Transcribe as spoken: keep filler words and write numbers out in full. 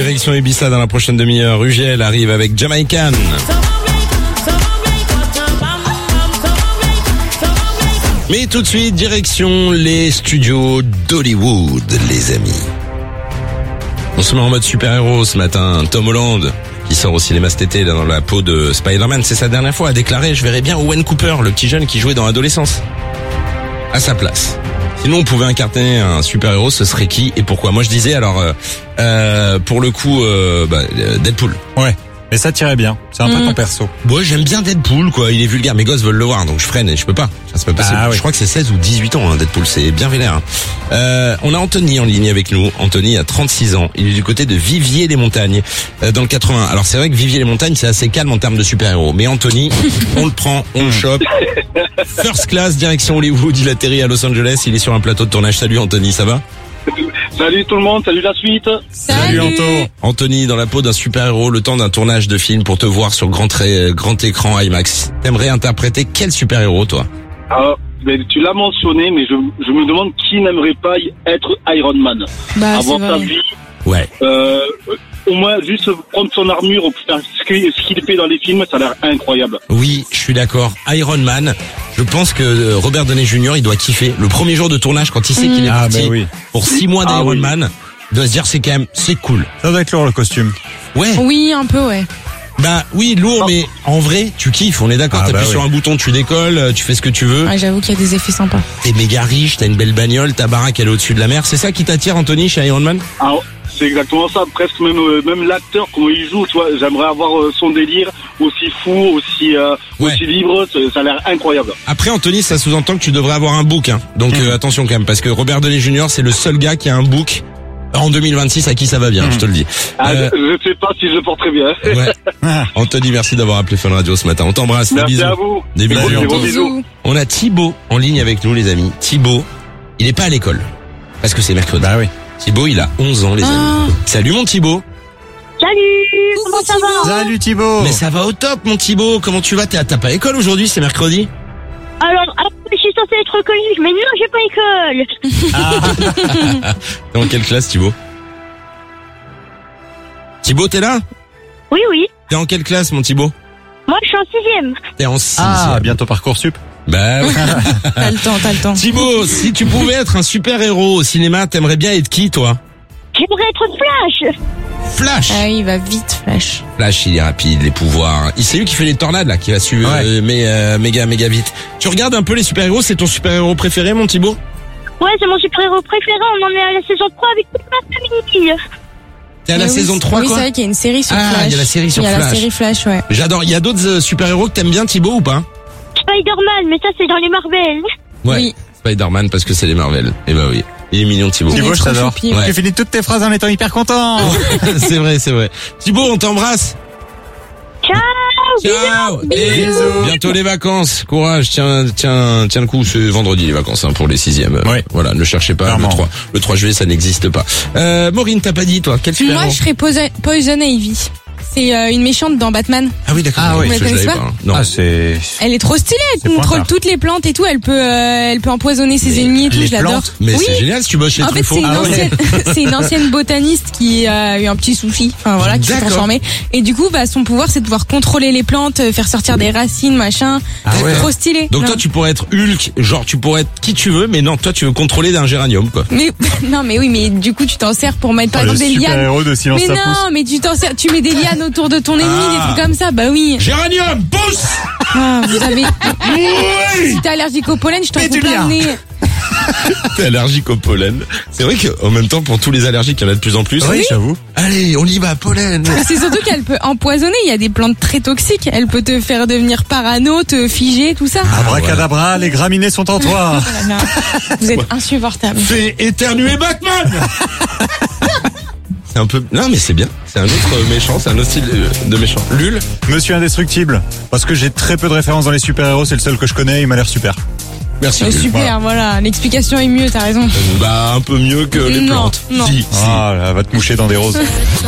direction Ibiza dans la prochaine demi-heure. Ugel arrive avec Jamaican. Mais tout de suite, direction les studios d'Hollywood, les amis. On se met en mode super-héros ce matin. Tom Holland, qui sort au cinéma cet été dans la peau de Spider-Man, c'est sa dernière fois, a déclaré « Je verrais bien Owen Cooper, le petit jeune qui jouait dans l'adolescence, à sa place. » Sinon, on pouvait incarner un super-héros, ce serait qui et pourquoi? Moi, je disais, alors, euh, euh, pour le coup, euh, bah, Deadpool. Ouais. Mais ça tirait bien. C'est un mmh. peu ton perso. Moi, j'aime bien Deadpool, quoi. Il est vulgaire. Mes gosses veulent le voir, donc je freine et je peux pas. Enfin, c'est pas possible. Ah, oui. Je crois que c'est seize ou dix-huit ans, hein, Deadpool. C'est bien vénère. Hein. Euh, on a Anthony en ligne avec nous. Anthony a trente-six ans. Il est du côté de Viviers-les-Montagnes, euh, dans le quatre-vingts. Alors, c'est vrai que Viviers-les-Montagnes, c'est assez calme en termes de super-héros. Mais Anthony, on le prend, on le chope. First class, direction Hollywood. Il atterrit à Los Angeles. Il est sur un plateau de tournage. Salut, Anthony. Ça va? Salut tout le monde, salut la suite. Salut, salut Anto. Anthony, dans la peau d'un super-héros, le temps d'un tournage de film pour te voir sur grand, tra- grand écran IMAX. T'aimerais interpréter quel super-héros, toi? Ah, ben, tu l'as mentionné, mais je, je me demande qui n'aimerait pas être Iron Man. Bah, avoir sa vie. Ouais. Euh, au moins, juste prendre son armure, faire ce qu'il, ce qu'il fait dans les films, ça a l'air incroyable. Oui, je suis d'accord. Iron Man, je pense que Robert Downey junior, il doit kiffer. Le premier jour de tournage, quand il sait mmh. qu'il est ah, parti bah oui. pour six mois d'Iron ah, oui. Man, il doit se dire c'est quand même, c'est cool. Ça doit être lourd le costume. Ouais. Oui, un peu, ouais. Bah oui, lourd, mais en vrai, tu kiffes, on est d'accord. Ah, t'appuies bah, sur oui. un bouton, tu décolles, tu fais ce que tu veux. Ouais, j'avoue qu'il y a des effets sympas. T'es méga riche, t'as une belle bagnole, ta baraque elle est au-dessus de la mer. C'est ça qui t'attire, Anthony, chez Iron Man? Ah, c'est exactement ça. Presque même euh, même l'acteur, comment il joue, tu vois. J'aimerais avoir euh, son délire aussi fou, aussi euh, ouais. aussi libre. Ça a l'air incroyable. Après, Anthony, ça sous-entend que tu devrais avoir un book, hein. Donc mmh. euh, attention quand même, parce que Robert Downey junior, c'est le seul gars qui a un book. En deux mille vingt-six, à qui ça va bien, mmh. je te le dis. Ah, euh, je sais pas si je le porterai bien. Ouais. Anthony, merci d'avoir appelé Fun Radio ce matin. On t'embrasse. Merci des bisous. à vous. Des bisous. Des gros bisous. On a Thibaut en ligne avec nous, les amis. Thibaut, il est pas à l'école. Parce que c'est mercredi. Bah oui. Thibaut, il a onze ans, les amis. Ah. Salut, mon Thibaut. Salut. Comment ça va? Salut, Thibaut. Mais ça va au top, mon Thibaut. Comment tu vas? T'as, t'as pas école aujourd'hui, c'est mercredi? Alors, alors, je suis censé être reconnu, mais non, j'ai pas école. Ah. T'es en quelle classe, Thibaut? Thibaut, t'es là? Oui, oui. T'es en quelle classe, mon Thibaut? Moi, je suis en sixième. T'es en sixième. Ah, bientôt Parcoursup. Bah oui. T'as le temps, t'as le temps. Thibaut, si tu pouvais être un super-héros au cinéma, t'aimerais bien être qui, toi? J'aimerais être Flash. Flash. Ah, il va vite, Flash. Flash, il est rapide, les pouvoirs. Il c'est lui qui fait les tornades, là, qui va suivre ouais. euh, mais, euh, méga, méga vite. Tu regardes un peu les super-héros, c'est ton super-héros préféré, mon Thibaut? Ouais, c'est mon super-héros préféré, on en est à la saison trois avec toute ma famille. T'es à la oui, saison trois, oui, quoi? Oui, c'est vrai qu'il y a une série sur ah, Flash. il y a la série sur Flash. Il y a Flash. la série Flash, ouais. J'adore. Il y a d'autres euh, super-héros que t'aimes bien, Thibaut, ou pas? Spider-Man, mais ça, c'est dans les Marvel. Ouais. Oui. Spider-Man, parce que c'est les Marvel. Eh ben oui. Il est mignon, Thibaut. Thibaut, je t'adore. Choupi, ouais. Tu finis toutes tes phrases en étant hyper content. C'est vrai, c'est vrai. Thibaut, on t'embrasse. Ciao. Ciao. Bisous. Et Bisous. bientôt les vacances. Courage. Tiens, tiens, tiens le coup. C'est vendredi les vacances, hein, pour les sixièmes. Oui. Voilà, ne cherchez pas. Clairement. Le trois. Le trois juillet, ça n'existe pas. Euh, Maureen, t'as pas dit, toi? Quel super-héros? Moi, je serais Poison, Poison Ivy. C'est euh, une méchante dans Batman. Ah oui, d'accord. Ah oui, vous la connaissez pas, pas hein. Non. Ah, c'est... Elle est trop stylée, elle C'est contrôle pointard. toutes les plantes et tout, elle peut euh, elle peut empoisonner ses Mais ennemis et tout, les je l'adore. plantes Mais oui. c'est génial si tu bosses chez En fait, Truffaut. c'est une, Ah ouais. ancienne, c'est une ancienne botaniste qui a eu un petit souci, enfin voilà, qui s'est D'accord. transformée. Et du coup, bah son pouvoir, c'est de pouvoir contrôler les plantes, faire sortir des racines, machin. Ah ouais. Trop stylé. Donc non. toi, tu pourrais être Hulk, genre tu pourrais être qui tu veux, mais non, toi tu veux contrôler d'un géranium, quoi. Mais non, mais oui, mais du coup, tu t'en sers pour mettre par Ah, le exemple des lianes. super-héros de Silence Mais ça non, pousse. mais tu t'en sers, tu mets des lianes autour de ton ennemi, Ah. des trucs comme ça. Bah oui. Géranium, pousse. Ah, vous avez. Oui. Si t'es allergique au pollen, je t'en Mais fous du plein bien. le nez. T'es allergique au pollen. C'est vrai qu'en même temps, pour tous les allergiques, il y en a de plus en plus. Oui, j'avoue. Allez, on y va, pollen. Mais c'est surtout qu'elle peut empoisonner. Il y a des plantes très toxiques. Elle peut te faire devenir parano, te figer, tout ça. Abracadabra, les graminées sont en toi. Oh là là. Vous êtes insupportable. Fais éternuer Batman. C'est un peu... Non, mais c'est bien. C'est un autre méchant, c'est un autre style de méchant. Lul. Monsieur Indestructible. Parce que j'ai très peu de références dans les super-héros, c'est le seul que je connais, il m'a l'air super. Merci. Euh, Lul. super, voilà. L'explication est mieux, t'as raison. Bah, un peu mieux que les Non, plantes. non. Si, si. Ah, là, va te moucher dans des roses.